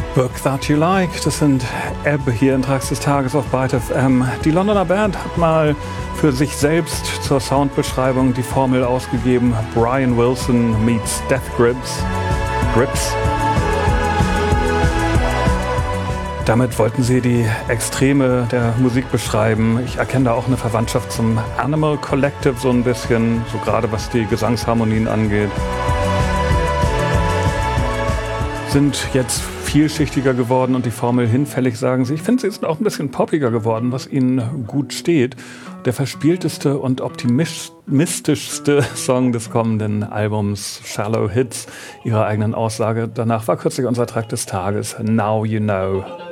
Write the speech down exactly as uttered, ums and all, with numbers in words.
Book That You Like, das sind Ebb hier in Tracks des Tages auf Byte F M. Die Londoner Band hat mal für sich selbst zur Soundbeschreibung die Formel ausgegeben: Brian Wilson meets Death Grips. Grips. Damit wollten sie die Extreme der Musik beschreiben. Ich erkenne da auch eine Verwandtschaft zum Animal Collective so ein bisschen, so gerade was die Gesangsharmonien angeht. Sind jetzt vielschichtiger geworden und die Formel hinfällig, sagen sie. Ich finde, sie sind auch ein bisschen poppiger geworden, was ihnen gut steht. Der verspielteste und optimistischste Song des kommenden Albums, Shallow Hits, ihrer eigenen Aussage. Danach war kürzlich unser Track des Tages, Now You Know.